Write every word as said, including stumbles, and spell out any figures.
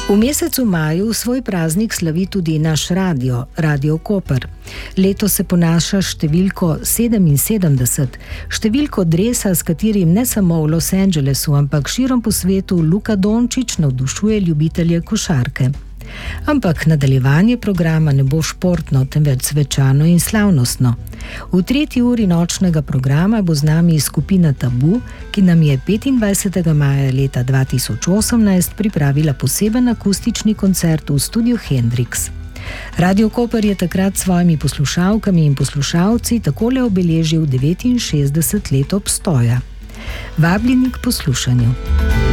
V mesecu maju svoj praznik slavi tudi naš radio, Radio Koper. Leto se ponaša številko sedeminsedemdeset, številko dresa, s katerim ne samo v Los Angelesu, ampak širom po svetu Luka Dončić navdušuje ljubitelje košarke. Ampak nadaljevanje programa ne bo športno, temveč svečano in slavnostno. V tretji uri nočnega programa bo z nami skupina Tabu, ki nam je petindvajsetega maja leta dva tisoč osemnajst pripravila poseben akustični koncert v studiu Hendrix. Radio Koper je takrat s svojimi poslušalkami in poslušalci takole obeležil devetinšestdeset let obstoja. Vabljeni k poslušanju.